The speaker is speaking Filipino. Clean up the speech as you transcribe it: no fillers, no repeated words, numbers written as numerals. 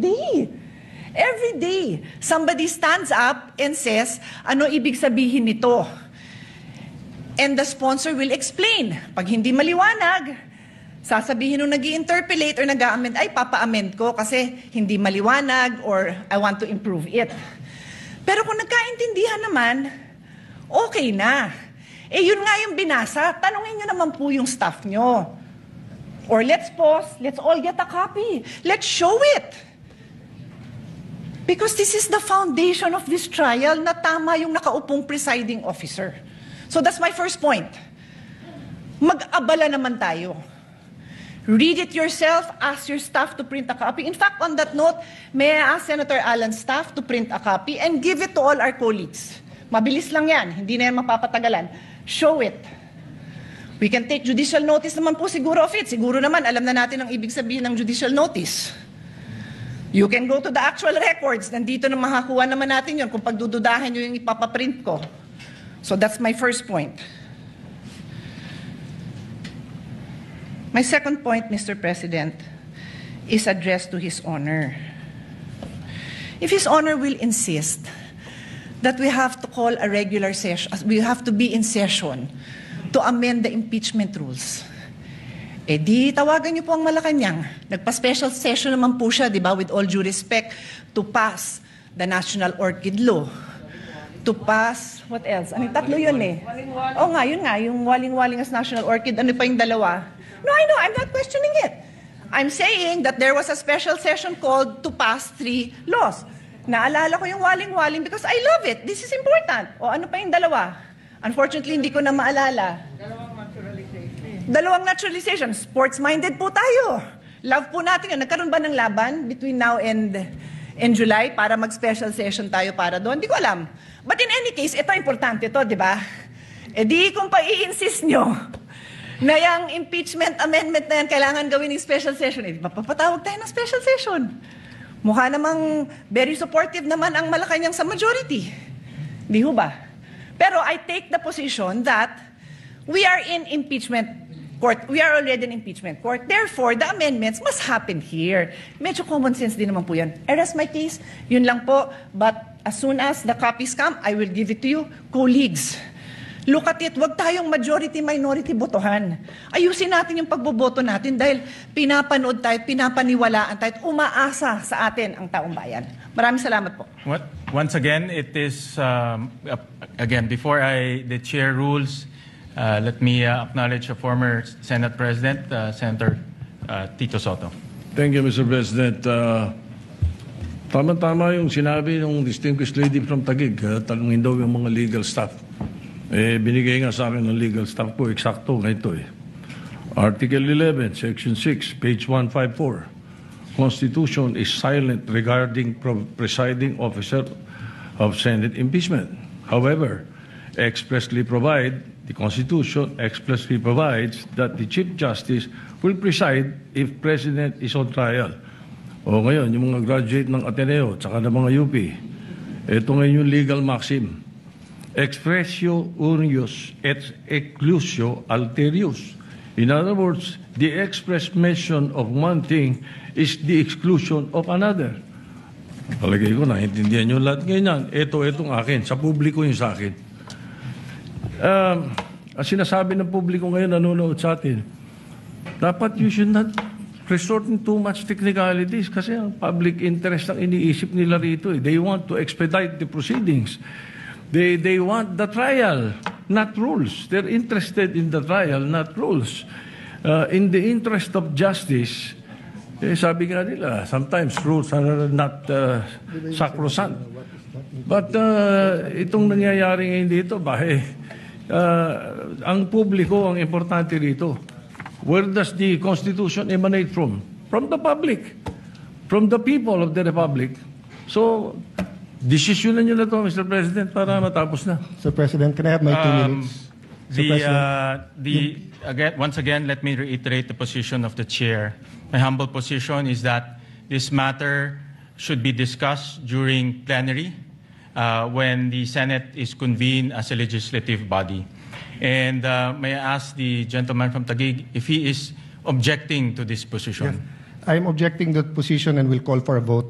day. Every day, somebody stands up and says, ano ibig sabihin nito? And the sponsor will explain. Pag hindi maliwanag, sasabihin nung nag-i-interpolate or nag-a-amend, ay papa-amend ko kasi hindi maliwanag or I want to improve it. Pero kung nagkaintindihan naman, okay na. Eh yun nga yung binasa, tanungin nyo naman po yung staff nyo. Or let's pause, let's all get a copy. Let's show it. Because this is the foundation of this trial na tama yung nakaupong presiding officer. So that's my first point. Mag-abala naman tayo. Read it yourself, ask your staff to print a copy. In fact, on that note, may I ask Senator Allen's staff to print a copy and give it to all our colleagues. Mabilis lang yan, hindi na yan mapapatagalan. Show it. We can take judicial notice naman po siguro of it. Siguro naman, alam na natin ang ibig sabihin ng judicial notice. You can go to the actual records. Nandito na makakuha naman natin yun kung pagdududahan nyo yung ipapaprint ko. So that's my first point. My second point, Mr. President, is addressed to His Honor. If His Honor will insist that we have to call a regular session, we have to be in session to amend the impeachment rules, eh di tawagan niyo po ang Malacanang. Nagpa-special session naman po siya, di ba, with all due respect, to pass the National Orchid Law. To pass, what else? Ano, tatlo yun eh. Oo nga, yun nga, yung waling-waling as National Orchid, ano pa yung dalawa? No, I know, I'm not questioning it. I'm saying that there was a special session called to pass 3 laws. Naalala ko yung waling-waling because I love it. This is important. O ano pa yung dalawa? Unfortunately, hindi ko na maalala. Dalawang naturalization. Sports-minded po tayo. Love po natin yun. Nagkaroon ba ng laban between now and July para mag-special session tayo para doon? Hindi ko alam. But in any case, ito importante ito, di ba? E di kung pa-i-insist nyo na yung impeachment amendment na yan kailangan gawin ng special session, eh, papatawag tayo ng special session. Mukha namang very supportive naman ang Malacanang sa majority. Di ho ba? Pero I take the position that we are in impeachment court. We are already in impeachment court. Therefore, the amendments must happen here. Medyo common sense din naman po yan. I rest my case. Yun lang po. But as soon as the copies come, I will give it to you. Colleagues, look at it. Huwag tayong majority-minority botohan. Ayusin natin yung pagboboto natin dahil pinapanood tayo, pinapaniwalaan tayo, at umaasa sa atin ang taong bayan. Maraming salamat po. Once again, it is, again, before the chair rules, let me acknowledge a former Senate President, Senator Tito Soto. Thank you, Mr. President. Tama-tama yung sinabi ng distinguished lady from Taguig. Tanungin daw yung mga legal staff. Binigay nga sa akin ng legal staff ko, eksakto ganito eh. Article 11, Section 6, page 154. Constitution is silent regarding presiding officer of Senate impeachment. However, the Constitution expressly provides that the Chief Justice will preside if President is on trial. O ngayon, yung mga graduate ng Ateneo at saka ng mga UP, ito ngayon yung legal maxim. Expressio unius et exclusio alterius. In other words, the express mention of one thing is the exclusion of another. Palagay ko, naintindihan nyo lahat ganyan. Itong akin, sa publiko yung sa akin. Ang sinasabi ng publiko ngayon, nanonood sa atin, dapat you should not resort in too much technicalities kasi ang public interest ang iniisip nila rito. They want to expedite the proceedings. They want the trial, not rules. They're interested in the trial, not rules. In the interest of justice, sabi nga nila, sometimes rules are not sacrosanct. But itong nangyayari ngayon dito, ang publiko ang importante rito. Where does the Constitution emanate from? From the public. From the people of the Republic. So, desisyonan nyo na to, Mr. President, para matapos na. Sir President, can I have my 2 minutes? Once again, let me reiterate the position of the chair. My humble position is that this matter should be discussed during plenary when the Senate is convened as a legislative body. And may I ask the gentleman from Taguig if he is objecting to this position? Yes. I am objecting to that position and will call for a vote.